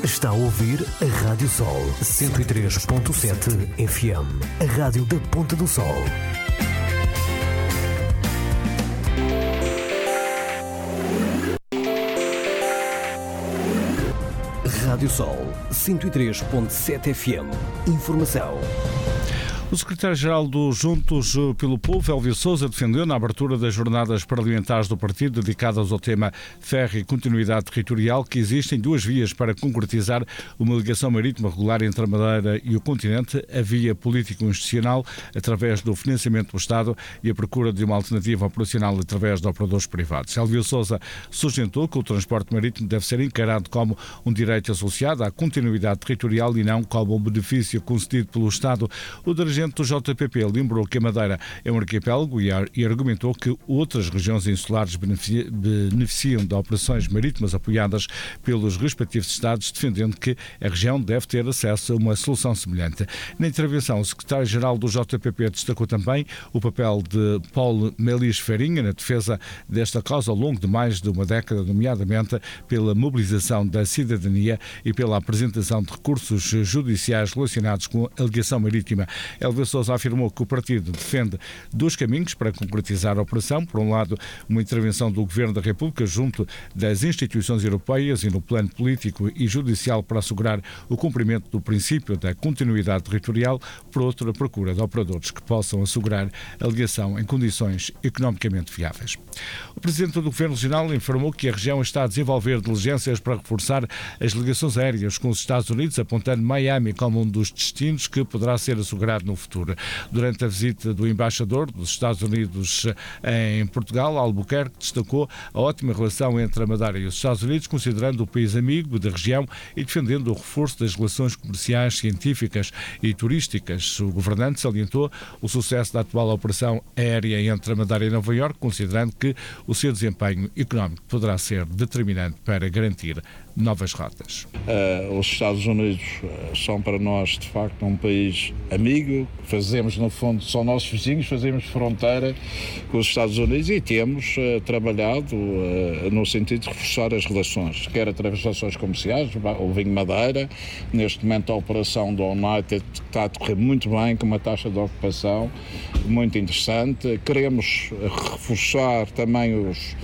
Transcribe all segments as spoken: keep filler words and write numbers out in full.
Está a ouvir a Rádio Sol cento e três ponto sete F M, a rádio da Ponta do Sol. Rádio Sol cento e três ponto sete F M. Informação. O secretário-geral do Juntos pelo Povo, Elvio Sousa, defendeu na abertura das jornadas parlamentares do partido dedicadas ao tema ferro e continuidade territorial que existem duas vias para concretizar uma ligação marítima regular entre a Madeira e o continente, a via político-institucional através do financiamento do Estado e a procura de uma alternativa operacional através de operadores privados. Elvio Sousa sustentou que o transporte marítimo deve ser encarado como um direito associado à continuidade territorial e não como um benefício concedido pelo Estado. O dirigente do J P P lembrou que a Madeira é um arquipélago e argumentou que outras regiões insulares beneficiam de operações marítimas apoiadas pelos respectivos Estados, defendendo que a região deve ter acesso a uma solução semelhante. Na intervenção, o secretário-geral do J P P destacou também o papel de Paulo Melis Farinha na defesa desta causa ao longo de mais de uma década, nomeadamente pela mobilização da cidadania e pela apresentação de recursos judiciais relacionados com a ligação marítima. Elvio Sousa afirmou que o partido defende dois caminhos para concretizar a operação. Por um lado, uma intervenção do Governo da República junto das instituições europeias e no plano político e judicial para assegurar o cumprimento do princípio da continuidade territorial. Por outro, a procura de operadores que possam assegurar a ligação em condições economicamente viáveis. O Presidente do Governo Regional informou que a região está a desenvolver diligências para reforçar as ligações aéreas com os Estados Unidos, apontando Miami como um dos destinos que poderá ser assegurado no futuro. Durante a visita do embaixador dos Estados Unidos em Portugal, Albuquerque destacou a ótima relação entre a Madeira e os Estados Unidos, considerando o país amigo da região e defendendo o reforço das relações comerciais, científicas e turísticas. O governante salientou o sucesso da atual operação aérea entre a Madeira e Nova Iorque, considerando que o seu desempenho económico poderá ser determinante para garantir novas rotas. Uh, os Estados Unidos são para nós, de facto, um país amigo. Fazemos, no fundo, são nossos vizinhos, fazemos fronteira com os Estados Unidos e temos uh, trabalhado uh, no sentido de reforçar as relações, quer através de relações comerciais, o vinho Madeira. Neste momento, a operação do United está a decorrer muito bem, com uma taxa de ocupação muito interessante. Queremos reforçar também os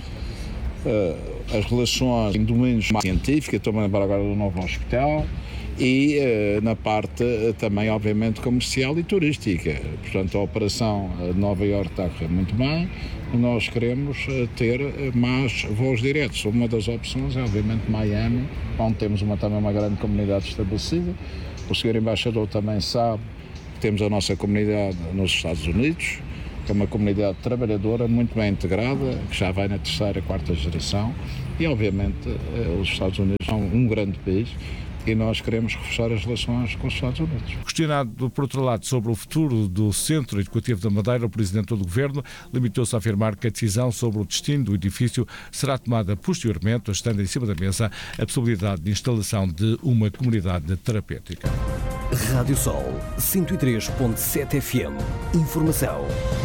Uh, as relações em domínios científicos, estou a lembrar agora do novo hospital, e uh, na parte uh, também, obviamente, comercial e turística. Portanto, a operação de Nova Iorque está a correr muito bem. Nós queremos uh, ter uh, mais voos diretos. Uma das opções é, obviamente, Miami, onde temos uma, também uma grande comunidade estabelecida. O senhor Embaixador também sabe que temos a nossa comunidade nos Estados Unidos, que é uma comunidade trabalhadora muito bem integrada, que já vai na terceira, quarta geração, e obviamente os Estados Unidos são um grande país e nós queremos reforçar as relações com os Estados Unidos. Questionado, por outro lado, sobre o futuro do Centro Educativo da Madeira, o Presidente do Governo limitou-se a afirmar que a decisão sobre o destino do edifício será tomada posteriormente, estando em cima da mesa a possibilidade de instalação de uma comunidade terapêutica. Rádio Sol cento e três ponto sete F M. Informação.